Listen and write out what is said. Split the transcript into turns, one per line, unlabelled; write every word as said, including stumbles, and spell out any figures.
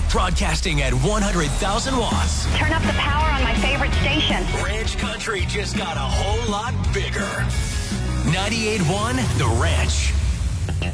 Now broadcasting at one hundred thousand watts.
Turn up the power on my favorite station.
Ranch Country just got a whole lot bigger. ninety-eight point one The Ranch.